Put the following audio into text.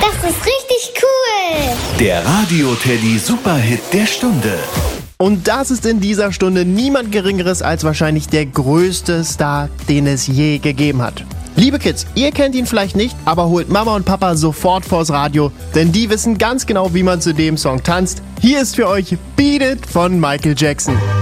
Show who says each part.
Speaker 1: Das ist richtig cool.
Speaker 2: Der Radio-Teddy Superhit der Stunde.
Speaker 3: Und das ist in dieser Stunde niemand Geringeres als wahrscheinlich der größte Star, den es je gegeben hat. Liebe Kids, ihr kennt ihn vielleicht nicht, aber holt Mama und Papa sofort vors Radio, denn die wissen ganz genau, wie man zu dem Song tanzt. Hier ist für euch Beat It von Michael Jackson.